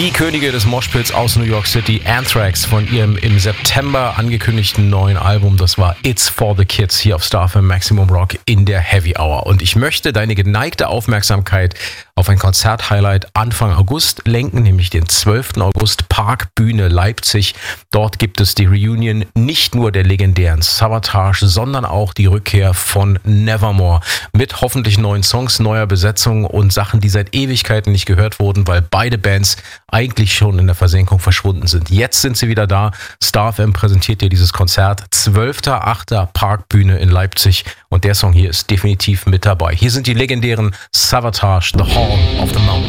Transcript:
Die Könige des Moshpits aus New York City, Anthrax, von ihrem im September angekündigten neuen Album. Das war It's for the Kids hier auf Star FM Maximum Rock in der Heavy Hour. Und ich möchte deine geneigte Aufmerksamkeit auf ein Konzert-Highlight Anfang August lenken, nämlich den 12. August, Parkbühne Leipzig. Dort gibt es die Reunion nicht nur der legendären Savatage, sondern auch die Rückkehr von Nevermore mit hoffentlich neuen Songs, neuer Besetzung und Sachen, die seit Ewigkeiten nicht gehört wurden, weil beide Bands eigentlich schon in der Versenkung verschwunden sind. Jetzt sind sie wieder da. Star FM präsentiert dir dieses Konzert. 12.8. Parkbühne in Leipzig. Und der Song hier ist definitiv mit dabei. Hier sind die legendären Savatage, The Hall of the Mountain.